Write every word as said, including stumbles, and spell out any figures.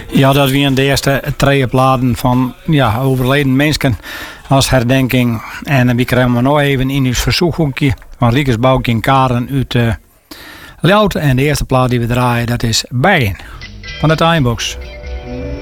Ja, dat waren de eerste twee platen van ja, overleden mensen als herdenking. En we krijgen nog even in ons verzoekhoekje van Riekes Boukje en Karen uit uh, Ljout. En de eerste plaat die we draaien, dat is Bijen van de Timebox.